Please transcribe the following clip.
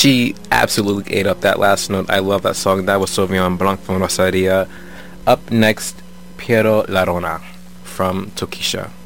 She absolutely ate up that last note. I love that song. That was Sauvignon Blanc from Rosaria. Up next, Piero Larona from Tokisha.